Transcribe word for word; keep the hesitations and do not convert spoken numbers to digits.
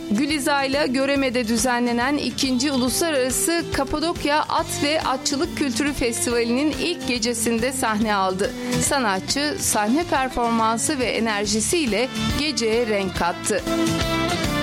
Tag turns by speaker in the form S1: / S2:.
S1: Gülizar'la Göreme'de düzenlenen ikinci Uluslararası Kapadokya At ve Atçılık Kültürü Festivali'nin ilk gecesinde sahne aldı. Sanatçı sahne performansı ve enerjisiyle geceye renk kattı.